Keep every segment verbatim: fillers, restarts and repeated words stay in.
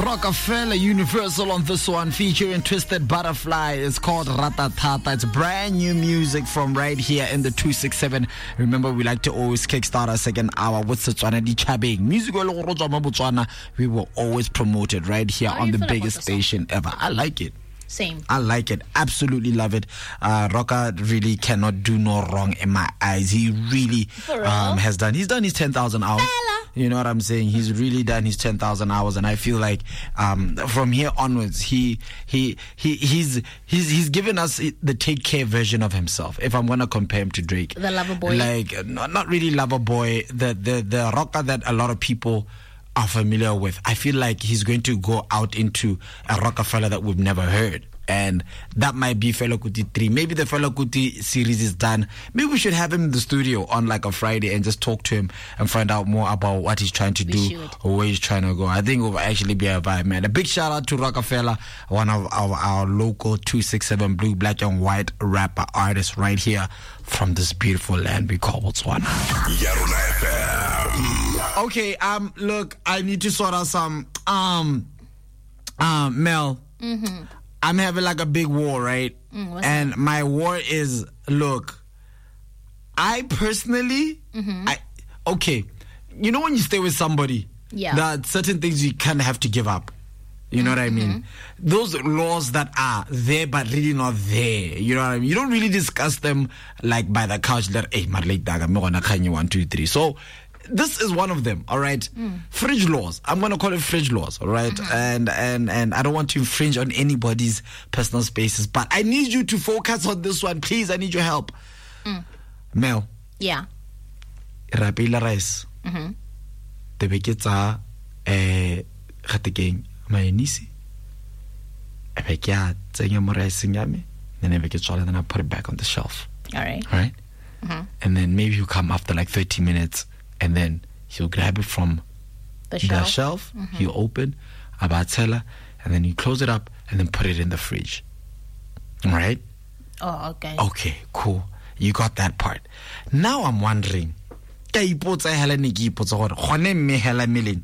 Rockefeller Universal on this one, featuring Twisted Butterfly. It's called Ratatata. It's brand new music from right here in the two six seven. Remember, we like to always kickstart our second hour with Setswana Di Chabeng. Music we will always promote it right here How on the feel biggest station ever. I like it. Same. I like it. Absolutely love it. Uh, Rocka really cannot do no wrong in my eyes. He really um, has done. He's done his ten thousand hours. Fella. You know what I'm saying? He's really done his ten thousand hours, and I feel like um, from here onwards, he he he he's he's he's given us the take care version of himself. If I'm gonna compare him to Drake, The lover boy, like not not really lover boy, the the the Rocka that a lot of people are familiar with. I feel like he's going to go out into a Rockefeller that we've never heard. And that might be Fela Kuti three. Maybe the Fela Kuti series is done. Maybe we should have him in the studio on like a Friday and just talk to him and find out more about what he's trying to We do should. or where he's trying to go. I think it will actually be a vibe, man. A big shout out to Rockefeller, one of our, our local two six seven blue, black and white rapper artists right here from this beautiful land we call Botswana. Yaruna F M. Okay, um, look, I need to sort out some, um, um, Mel. Mm-hmm. I'm having like a big war, right? Mm, what's and that? my war is, look, I personally, Mm-hmm. I okay, you know when you stay with somebody, Yeah. there are certain things you kind of have to give up. You know what I mean? Those laws that are there but really not there. You know what I mean? You don't really discuss them like by the couch that, hey, Marley Daga, me gonna kanya one, two, three. So this is one of them, all right? Fridge laws. I'm gonna call it fridge laws, all right? And and and I don't want to infringe on anybody's personal spaces, but I need you to focus on this one, please. I need your help. Mel, Yeah. rapila rice. Mm-hmm. The beketsa eh gatekeng mayenisi. Ebe ke a tsenya mo rice ya me, then ebe ke tswala, then I put it back on the shelf. All right. All right? Mm-hmm. And then maybe he'll come after like thirty minutes and then he'll grab it from The the shelf. shelf, he'll open a batela, and then you close it up and then put it in the fridge. All right? Oh, okay. Okay, cool. You got that part. Now I'm wondering, ka ipotsa hela ne ke ipotsa gore gone mme hela meleng.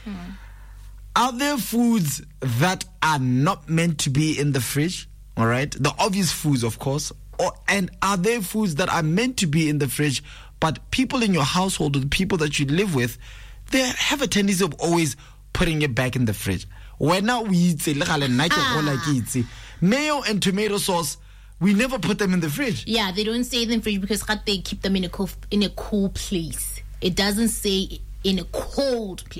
Are there foods that are not meant to be in the fridge? All right? The obvious foods, of course. Or, and are there foods that are meant to be in the fridge, but people in your household or the people that you live with, they have a tendency of always putting it back in the fridge? When now we eat mayo and tomato sauce, we never put them in the fridge. Yeah, they don't say them fridge because they keep them in a cool, in a cool place. It doesn't say in a cold place.